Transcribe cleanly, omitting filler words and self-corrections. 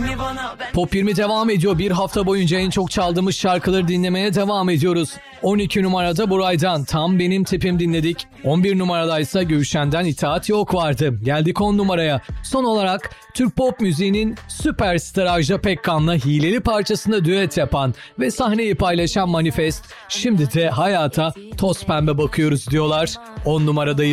Pop 20 devam ediyor. Bir hafta boyunca en çok çaldığımız şarkıları dinlemeye devam ediyoruz. 12 numarada Buray'dan Tam Benim Tipim dinledik. 11 numaradaysa Gülşen'den İtaat Yok vardı. Geldik 10 numaraya. Son olarak Türk pop müziğinin süperstar Ajda Pekkan'la hileli parçasında düet yapan ve sahneyi paylaşan Manifest, şimdi de hayata toz pembe bakıyoruz diyorlar. 10 numaradayız.